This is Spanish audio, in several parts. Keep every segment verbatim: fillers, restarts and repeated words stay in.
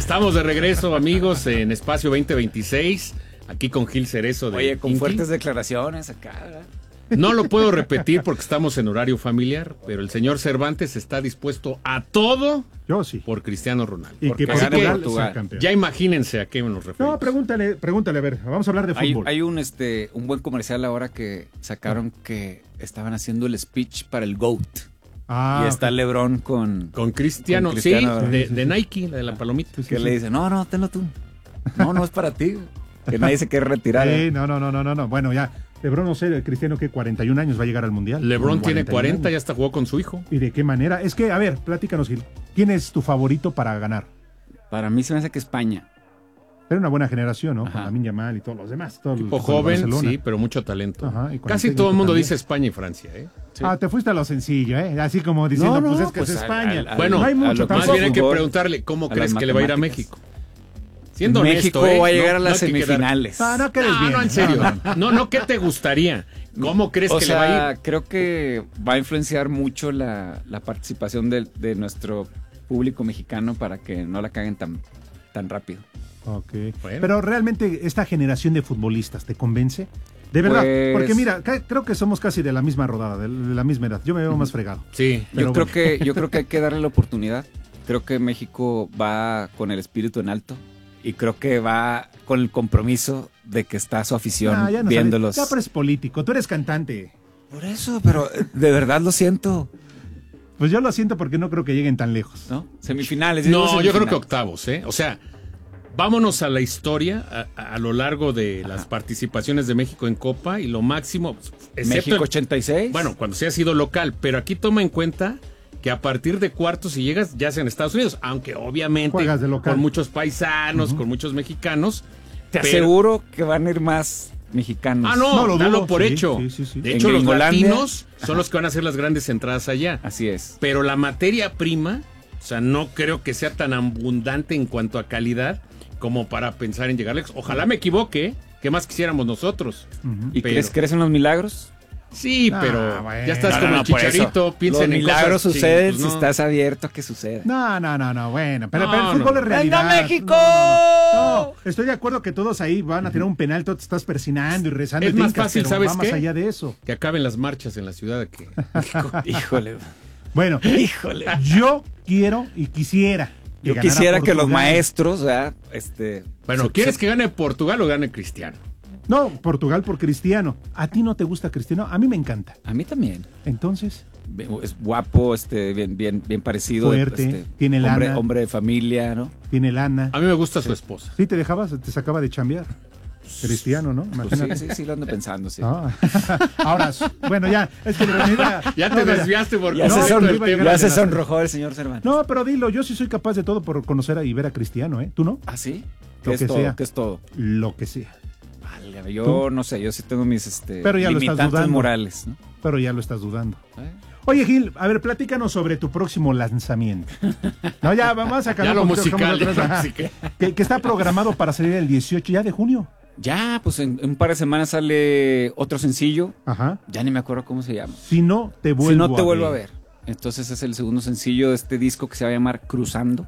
Estamos de regreso, amigos, en Espacio veinte veintiséis, aquí con Gil Cerezo de Oye, con Inti. fuertes declaraciones acá, ¿verdad? No lo puedo repetir porque estamos en horario familiar, pero el señor Cervantes está dispuesto a todo. Yo sí. Por Cristiano Ronaldo. Y que Así Portugal que sea campeón. ya imagínense a qué nos referimos. No, pregúntale, pregúntale, a ver, vamos a hablar de Hay, fútbol. hay un este un buen comercial ahora que sacaron que estaban haciendo el speech para el GOAT. Ah, y está ok. LeBron con, Con Cristiano, con Cristiano, sí, ¿verdad? de, de Nike, la de la palomita. Sí, sí, que sí. le dice, no, no, tenlo tú. No, no es para ti. Que nadie se quiere retirar. Sí, no, no, no, no, no, no. Bueno, ya, LeBron, no sé, el Cristiano que cuarenta y un años va a llegar al Mundial. LeBron Con tiene cuarenta y un cuarenta, ya años. hasta jugó con su hijo. ¿Y de qué manera? Es que, a ver, platícanos, Gil. ¿Quién es tu favorito para ganar? Para mí se me hace que España. Era una buena generación, ¿no? Ajá. Con Lamine Yamal y todos los demás. Todo el- Tipo con el joven, Barcelona. sí, pero mucho talento. Ajá, y con Casi el todo el técnico mundo también. dice España y Francia, ¿eh? Sí. Ah, te fuiste a lo sencillo, ¿eh? Así como diciendo, No, no, pues es que pues es al- España. al- al- Bueno, no hay a mucho lo que Más tampoco. bien hay que fútbol, preguntarle cómo a crees las que le va a ir a matemáticas. México. Siendo México honesto, ¿eh? va a llegar No- a no las hay que quedar- semifinales. Ah, no quedes No, bien. no, en serio. No, no. No, no, ¿qué te gustaría? ¿Cómo crees O que sea, le va a ir? creo que va a influenciar mucho la, la participación de, de nuestro público mexicano para que no la caguen tan, tan rápido. Ok. Bueno. Pero realmente esta generación de futbolistas, ¿te convence? De verdad, Pues- porque mira, ca- creo que somos casi de la misma rodada, de de la misma edad. Yo me veo más fregado. Sí. Pero Yo creo, bueno. que, yo creo que hay que darle la oportunidad. Creo que México va con el espíritu en alto y creo que va con el compromiso de que está su afición Ah, ya no viéndolos. sabes. Ya, pero es político, tú eres cantante. Por eso, pero eh, de verdad lo siento, Pues yo lo siento porque no creo que lleguen tan lejos. ¿no? Semifinales. digo No, yo creo semifinales. que octavos, ¿eh? O sea, vámonos a la historia a, a lo largo de las participaciones de México en Copa y lo máximo, excepto México el- ochenta y seis. bueno, cuando se ha sido local, pero aquí toma en cuenta que a partir de cuartos si llegas ya sea en Estados Unidos, aunque obviamente Juegas de local. con muchos paisanos, con muchos mexicanos. te pero- aseguro que van a ir más mexicanos. Ah, no, No lo dalo dudo, por sí, hecho. sí, sí, sí. De En hecho, los Gringolandia. latinos son los que van a hacer las grandes entradas allá. Así es. Pero la materia prima, o sea, no creo que sea tan abundante en cuanto a calidad como para pensar en llegar lejos. Ojalá me equivoque, ¿qué más quisiéramos nosotros? Ujú. ¿Y Pero- crees, crees en los milagros? Sí, Ah, pero bueno. ya estás No, como no, el no, por chicharito, eso. piensen Los en milagros cosas, suceden sí, si pues no. estás abierto a que suceda. No, no, no, no, bueno, pero, No, pero el fútbol no. es realidad. ¡Venga, México! No, no, no. No, estoy de acuerdo que todos ahí van a tener un penal, tú te estás persinando y rezando. Es y te más hincas, fácil, pero ¿sabes va más qué? allá de eso. Que acaben las marchas en la ciudad que... Híjole. Bueno, Híjole. yo quiero y quisiera. que Yo ganara quisiera que los Portugal. maestros, ¿verdad? Este, Bueno, se- ¿quieres se- que gane Portugal o gane Cristiano? No, Portugal por Cristiano. ¿A ti no te gusta Cristiano? A mí me encanta. A mí también. Entonces, Es guapo, este, bien, bien, bien parecido. Fuerte, este, tiene hombre, lana. hombre de familia, ¿no? tiene lana. A mí me gusta su esposa. ¿Sí te dejabas? ¿Te sacaba de chambear? Cristiano, ¿no? Pues Imagínate. sí, sí, sí, lo ando pensando, sí. Ah. Ahora, bueno, ya, es que mira, Ya no, te mira. desviaste por Ya, No, se, completo son- del iba a llegar tema. ya se de la- sonrojó el señor Cervantes. No, pero dilo, yo sí soy capaz de todo por conocer a- y ver a Cristiano, ¿eh? ¿Tú no? ¿Ah, sí? Lo ¿Qué es que todo? sea. ¿Qué es todo? Lo que sea. Válgame, yo ¿Tú? no sé, yo sí tengo mis este, Pero ya lo estás limitantes dudando. morales, ¿no? Pero ya lo estás dudando. ¿Eh? Oye, Gil, a ver, platícanos sobre tu próximo lanzamiento. No, ya vamos a sacar Ya lo un poquito, musical, dejamos ya atrás, lo ajá. musical. que, que está programado para salir el dieciocho ya de junio. Ya, pues en, en un par de semanas sale otro sencillo. Ajá. Ya ni me acuerdo cómo se llama. Si no, te vuelvo Si no te a vuelvo ver. a ver. Entonces es el segundo sencillo de este disco que se va a llamar Cruzando.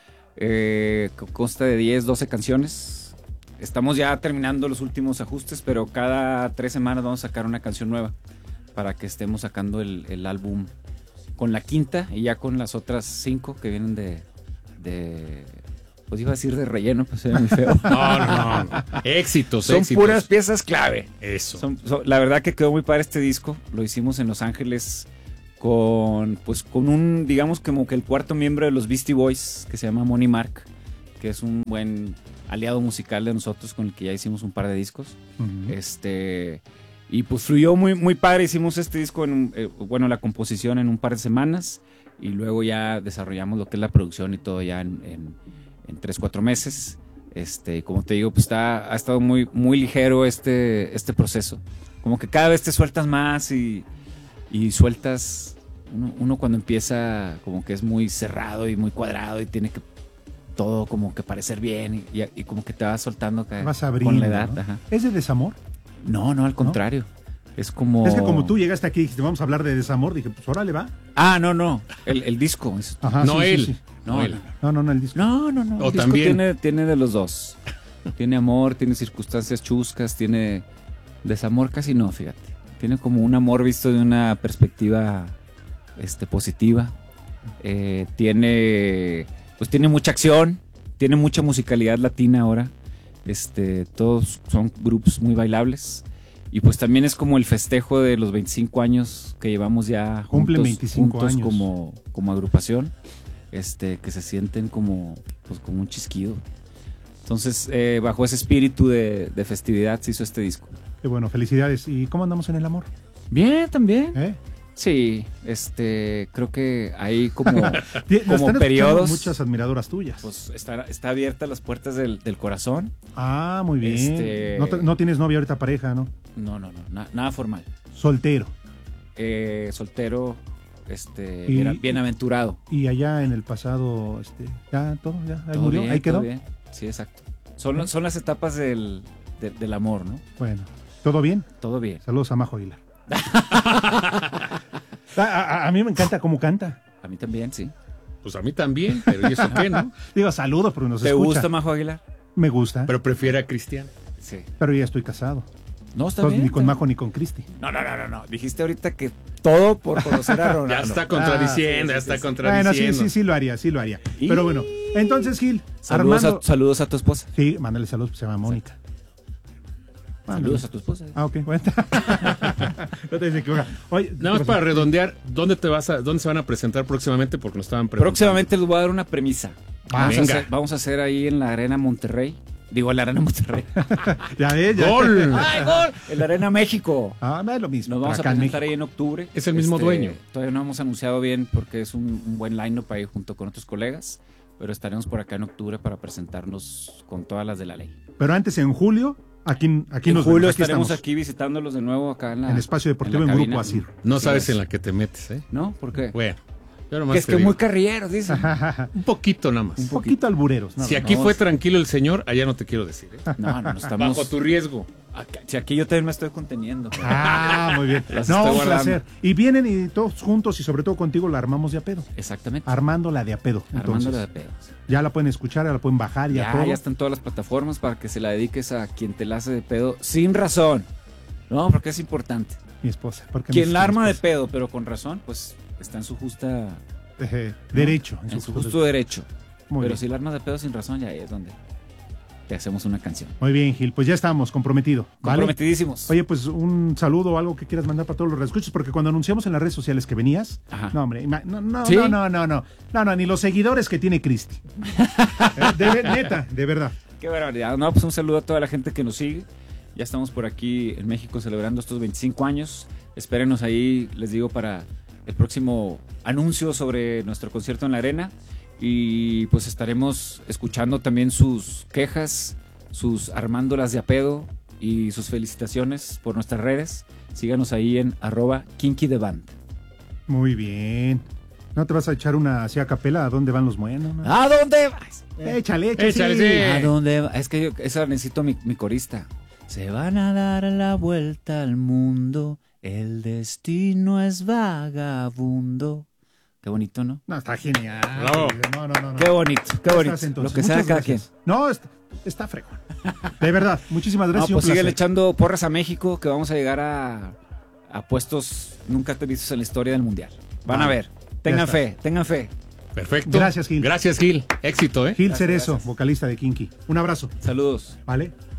Eh, que consta de diez, doce canciones. Estamos ya terminando los últimos ajustes, pero cada tres semanas vamos a sacar una canción nueva para que estemos sacando el, el álbum con la quinta y ya con las otras cinco que vienen de... de pues iba a decir de relleno, pues era muy feo. No, no, no, no. Éxitos, Son éxitos. puras piezas clave. Eso. Son- son- la verdad que quedó muy padre este disco. Lo hicimos en Los Ángeles con, pues, con un, digamos, como que el cuarto miembro de los Beastie Boys, que se llama Money Mark, que es un buen aliado musical de nosotros con el que ya hicimos un par de discos. Ujú. Este, y pues fluyó muy, muy padre. Hicimos este disco, en un- eh, bueno, la composición en un par de semanas y luego ya desarrollamos lo que es la producción y todo ya en, en, en tres, cuatro meses. Este, como te digo, pues está, ha estado muy, muy ligero este, este proceso. Como que cada vez te sueltas más y, y sueltas. Uno, uno cuando empieza, como que es muy cerrado y muy cuadrado y tiene que todo como que parecer bien y, y- y como que te vas soltando ca- Vas abriendo, con la edad. ¿no? Ajá. ¿Es de desamor? No, no, al contrario. Es como... Es que como tú llegaste aquí y dijiste, vamos a hablar de desamor, dije, pues órale, va. Ah, no, no, el, el disco. Es... Ajá, no sí, él. sí, sí. No, No, él. él. No, no, no, el disco. No, no, no. O El disco también. tiene, tiene de los dos. Tiene amor, tiene circunstancias chuscas, tiene desamor casi no, fíjate. Tiene como un amor visto de una perspectiva este, positiva. Eh, tiene, pues tiene mucha acción, tiene mucha musicalidad latina ahora. Este, todos son grupos muy bailables. Y pues también es como el festejo de los veinticinco años que llevamos ya Cumplen juntos, veinticinco juntos años. como, como agrupación. Este, que se sienten como, pues, como un chisquido. Entonces, eh, bajo ese espíritu de, de festividad se hizo este disco. Qué bueno, felicidades. ¿Y cómo andamos en el amor? Bien, también. ¿Eh? Sí, este, creo que hay como, Nos como están escuchando periodos. muchas admiradoras tuyas. Pues está, está abierta las puertas del, del corazón. Ah, muy bien. Este- No, te- no tienes novia ahorita, pareja, ¿no? No, no, no, na- nada formal. Soltero. Eh, soltero, este, Y- bien- bienaventurado. Y allá en el pasado, este, ya todo, ya, ahí Todo murió, bien, ahí quedó. todo bien. Sí, exacto. Son, son las etapas del, de- del amor, ¿no? Bueno, ¿todo bien? Todo bien. Saludos a Majo Aguilar. a, a- a mí me encanta cómo canta. A mí también, sí. Pues a mí también, pero ¿y eso qué, no? Digo, saludos porque nos ¿Te escucha. gusta Majo Aguilar? Me gusta, pero, Pero prefiere a Cristian. Sí. ya estoy casado. No, está Entonces, bien. ni con está- Majo ni con Cristi. No, no, no, no, no. Dijiste ahorita que todo por conocer a Ronaldo. Ya está contradiciendo, Ah, sí, sí, ya está sí. contradiciendo. Bueno, sí, sí, sí lo haría, sí lo haría. Y- Pero bueno, entonces Gil, Saludos, Armando. a, saludos a tu esposa. Sí, mándale saludos, se llama Mónica. Mándale. Saludos a tu esposa. Ah, ok, bueno. No te dice que oiga. Oye, Nada más para redondear, ¿dónde te vas a, dónde se van a presentar próximamente? Porque nos estaban preguntando. Próximamente les voy a dar una premisa. Ah, Vamos, a venga. hacer, vamos a hacer ahí en la Arena Monterrey. Digo, en la Arena Monterrey. Ya ves, ya. ¡Gol! ¡Ay, gol! En la Arena México. Ah, no es lo mismo. Nos vamos a acá en presentar México. ahí en octubre. Es el mismo dueño. Todavía no hemos anunciado bien porque es un, un buen line-up ahí junto con otros colegas. Pero estaremos por acá en octubre para presentarnos con todas las de la ley. Pero antes, en julio, aquí, aquí En nos julio vemos, aquí estaremos estamos. aquí visitándolos de nuevo acá en la En el espacio deportivo en, la Grupo cabina. Asir. No Sí, sabes es. en la que te metes, ¿eh? ¿No? ¿Por qué? Bueno, yo nomás Que es te que digo. muy carrilleros, dicen. Un poquito nada más. Un poquito albureros. nada Si más. aquí no, fue sí. tranquilo el señor, allá no te quiero decir, ¿eh? No, no, no estamos. Bajo tu riesgo. Acá- si aquí yo también me estoy conteniendo. Ah, muy bien. Las No, estoy un guardando. placer. Y vienen y todos juntos y sobre todo contigo la armamos de a pedo. Exactamente. Armando la de a pedo. Entonces, Armándola de pedos. ya la pueden escuchar, ya la pueden bajar, ya, Ya, todo. ya están todas las plataformas para que se la dediques a quien te la hace de pedo sin razón. No, porque es importante. Mi esposa. porque Quien mi- la mi arma de esposa. pedo, pero con razón, pues está en su justa, Eh, derecho. en su justo derecho. Muy pero bien. si la armas de pedo sin razón, ya ahí es donde te hacemos una canción. Muy bien, Gil. Pues ya estamos, comprometido. ¿vale? Comprometidísimos. Oye, pues un saludo o algo que quieras mandar para todos los reescuchos, porque cuando anunciamos en las redes sociales que venías, Ajá. no, hombre, ima- no, no, ¿Sí? no, no, no, no, no, no, ni los seguidores que tiene Cristi. Eh, de ver- neta, de verdad. Qué barbaridad. No, pues un saludo a toda la gente que nos sigue. Ya estamos por aquí en México celebrando estos veinticinco años. Espérenos ahí, les digo, para el próximo anuncio sobre nuestro concierto en la arena. Y pues estaremos escuchando también sus quejas, sus armándolas de a pedo y sus felicitaciones por nuestras redes. Síganos ahí en arroba kinky the band. Muy bien. ¿No te vas a echar una así a capela? ¿A dónde van los buenos? no? ¿A dónde vas? Échale, échale. Échale, sí. sí. ¿A dónde va? Es que yo, esa necesito mi, mi corista. Se van a dar la vuelta al mundo, el destino es vagabundo. Qué bonito, ¿no? No, está genial. Bravo. No, no, no. no. Qué bonito, qué Ya bonito. estás, entonces. Lo que sea Muchas cada gracias. quien. No, está, está fregón. De verdad, muchísimas No, gracias. y un pues sigue placer. echando porras a México, que vamos a llegar a, a puestos nunca vistos en la historia del mundial. Van a Vale. ver. Tengan está. fe, tengan fe. Perfecto. Gracias, Gil. Gracias, Gil. Éxito, ¿eh? Gil Gracias, Cerezo, gracias. vocalista de Kinky. Un abrazo, Saludos. ¿vale?